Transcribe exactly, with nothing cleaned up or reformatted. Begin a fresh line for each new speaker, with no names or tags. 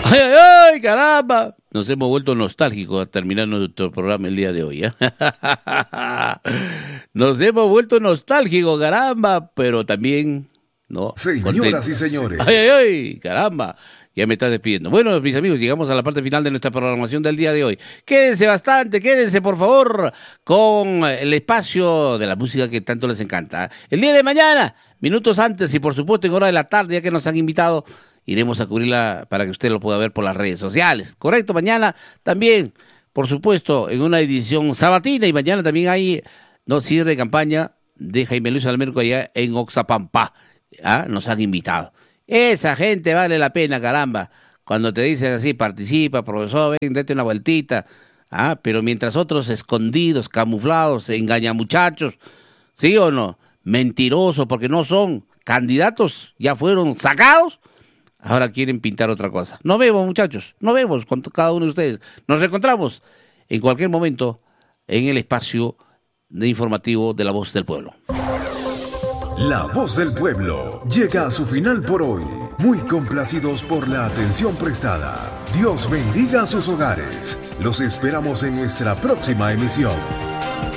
¡Ay, ay, ay, caramba! Nos hemos vuelto nostálgicos a terminar nuestro programa el día de hoy, ¿eh? Nos hemos vuelto nostálgicos, caramba, pero también, ¿no?
Señoras
Contentos.
y señores.
¡Ay, ay, ay, caramba! Ya me estás despidiendo. Bueno, mis amigos, llegamos a la parte final de nuestra programación del día de hoy. Quédense bastante, quédense, por favor, con el espacio de la música que tanto les encanta. El día de mañana, minutos antes y por supuesto en hora de la tarde, ya que nos han invitado, iremos a cubrirla para que usted lo pueda ver por las redes sociales. Correcto, mañana también, por supuesto, en una edición sabatina y mañana también hay no cierre de campaña de Jaime Luis Almerco allá en Oxapampa. ¿Ah? Nos han invitado. Esa gente vale la pena, caramba. Cuando te dicen así, participa, profesor, ven, date una vueltita. ¿Ah? Pero mientras otros escondidos, camuflados, engañamuchachos, ¿sí o no? Mentirosos, porque no son candidatos, ya fueron sacados. Ahora quieren pintar otra cosa. Nos vemos, muchachos. Nos vemos con cada uno de ustedes. Nos reencontramos en cualquier momento en el espacio de informativo de La Voz del Pueblo.
La Voz del Pueblo llega a su final por hoy. Muy complacidos por la atención prestada. Dios bendiga sus hogares. Los esperamos en nuestra próxima emisión.